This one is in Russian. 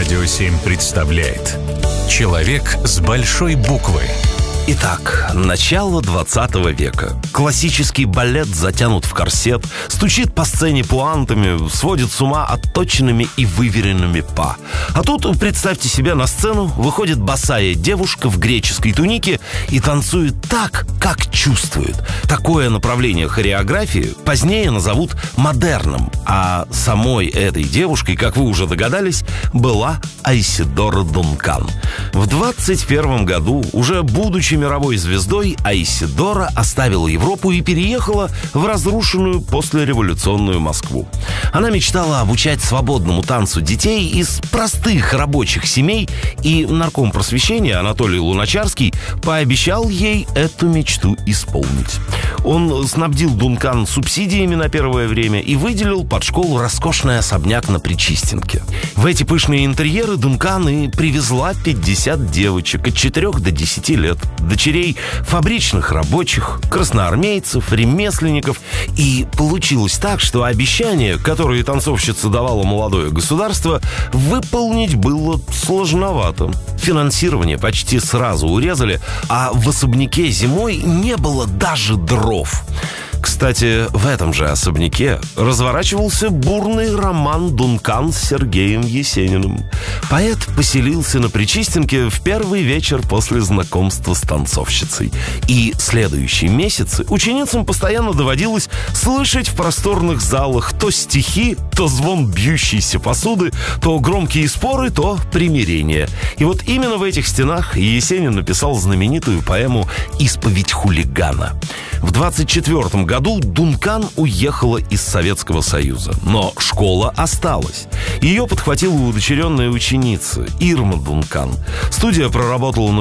Радио 7 представляет «Человек с большой буквы». Итак, начало 20 века. Классический балет затянут в корсет, стучит по сцене пуантами, сводит с ума отточенными и выверенными па. А тут, представьте себе, на сцену выходит босая девушка в греческой тунике и танцует так, как чувствует. Такое направление хореографии позднее назовут модерном. А самой этой девушкой, как вы уже догадались, была Айседора Дункан. В 21 году, уже будучи мировой звездой, Айседора оставила Европу и переехала в разрушенную послереволюционную Москву. Она мечтала обучать свободному танцу детей из простых рабочих семей, и нарком просвещения Анатолий Луначарский пообещал ей эту мечту исполнить. Он снабдил Дункан субсидиями на первое время и выделил под школу роскошный особняк на Причистенке. В эти пышные интерьеры Дункан и привезла 50 девочек от 4 до 10 лет, дочерей фабричных рабочих, красноармейцев, ремесленников. И получилось так, что обещания, которые танцовщица давала молодое государство, выполнить было сложновато. Финансирование почти сразу урезали, а в особняке зимой не было даже дров. Кстати, в этом же особняке разворачивался бурный роман Дункан с Сергеем Есениным. Поэт поселился на Причистенке в первый вечер после знакомства с танцовщицей. И следующие месяцы ученицам постоянно доводилось слышать в просторных залах то стихи, то звон бьющейся посуды, то громкие споры, то примирения. И вот именно в этих стенах Есенин написал знаменитую поэму «Исповедь хулигана». В 24 году Дункан уехала из Советского Союза, но школа осталась. Ее подхватила удочеренная ученица Ирма Дункан. Студия проработала на